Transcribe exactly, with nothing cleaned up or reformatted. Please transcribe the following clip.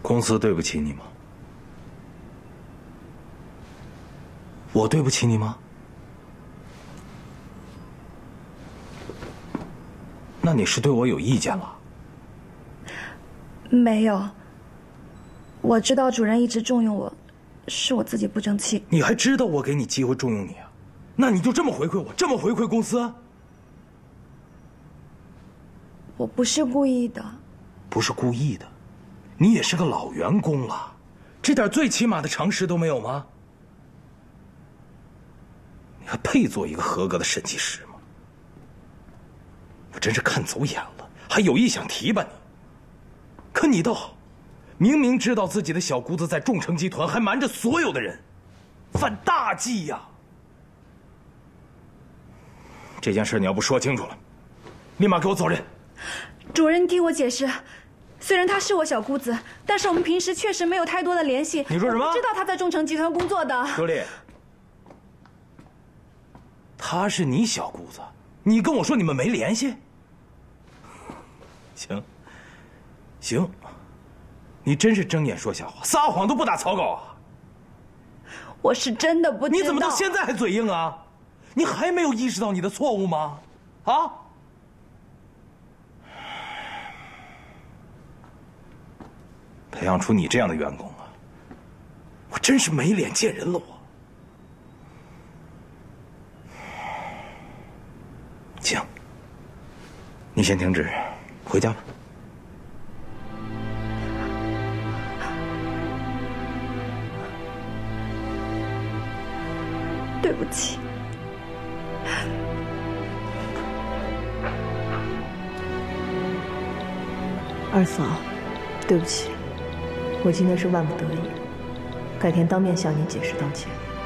公司对不起你吗？我对不起你吗？那你是对我有意见了？ 没有。我知道主任一直重用我，是我自己不争气。 你还知道我给你机会重用你啊？那你就这么回馈我，这么回馈公司？ 我不是故意的。 不是故意的，你也是个老员工了，这点最起码的常识都没有吗？你还配做一个合格的审计师吗？我真是看走眼了，还有意想提拔你。可你倒好，明明知道自己的小姑子在众诚集团，还瞒着所有的人，犯大忌呀！这件事你要不说清楚了，立马给我走人！ 主任，你听我解释。虽然她是我小姑子，但是我们平时确实没有太多的联系。 你说什么？ 我不知道她在众诚集团工作的。 周丽，她是你小姑子，你跟我说你们没联系？行，行，你真是睁眼说瞎话，撒谎都不打草稿啊！ 我是真的不知道。 你怎么到现在还嘴硬啊？你还没有意识到你的错误吗？啊？培养出你这样的员工啊，我真是没脸见人了。我行，你先停止，回家吧。 对不起。 二嫂，对不起，我今天是万不得已，改天当面向你解释道歉。